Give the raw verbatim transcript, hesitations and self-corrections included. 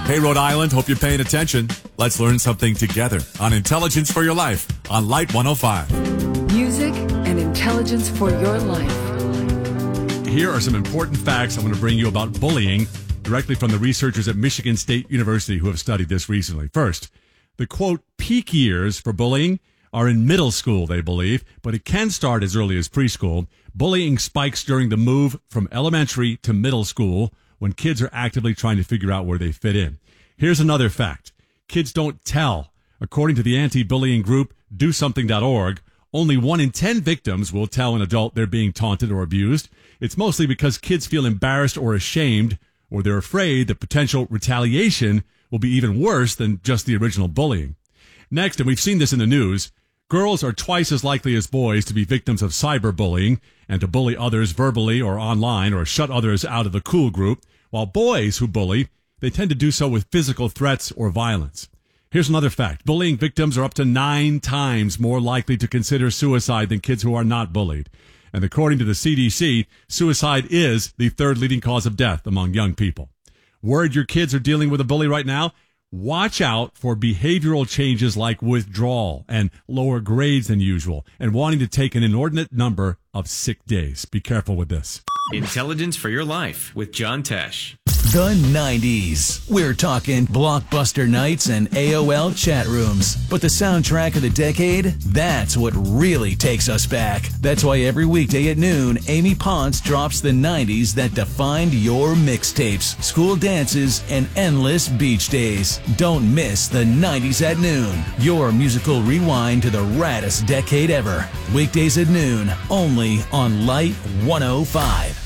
Hey, Rhode Island, hope you're paying attention. Let's learn something together on Intelligence for Your Life on Light one oh five. Music and intelligence for your life. Here are some important facts I want to bring you about bullying directly from the researchers at Michigan State University who have studied this recently. First, the quote, peak years for bullying are in middle school, they believe, but it can start as early as preschool. Bullying spikes during the move from elementary to middle school when kids are actively trying to figure out where they fit in. Here's another fact. Kids don't tell. According to the anti-bullying group do something dot org, only one in ten victims will tell an adult they're being taunted or abused. It's mostly because kids feel embarrassed or ashamed, or they're afraid that potential retaliation will be even worse than just the original bullying. Next, and we've seen this in the news, girls are twice as likely as boys to be victims of cyberbullying and to bully others verbally or online or shut others out of the cool group, while boys who bully, they tend to do so with physical threats or violence. Here's another fact. Bullying victims are up to nine times more likely to consider suicide than kids who are not bullied. And according to the C D C, suicide is the third leading cause of death among young people. Worried your kids are dealing with a bully right now? Watch out for behavioral changes like withdrawal and lower grades than usual and wanting to take an inordinate number of sick days. Be careful with this. Intelligence for Your Life with John Tesh. The nineties. We're talking Blockbuster nights and A O L chat rooms. But the soundtrack of the decade, that's what really takes us back. That's why every weekday at noon, Amy Ponce drops the nineties that defined your mixtapes, school dances, and endless beach days. Don't miss the nineties at noon. Your musical rewind to the raddest decade ever. Weekdays at noon, only on Light one oh five.